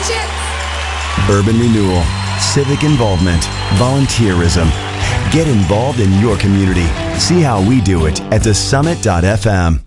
Urban renewal, civic involvement, volunteerism. Get involved in your community. See how we do it at thesummit.fm.